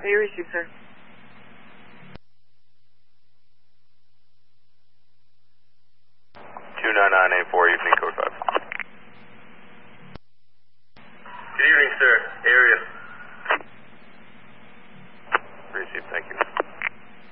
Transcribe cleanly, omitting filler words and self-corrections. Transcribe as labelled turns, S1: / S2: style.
S1: You received, sir.
S2: 29984, evening code 5.
S3: Good evening, sir. Area.
S2: Received, thank you.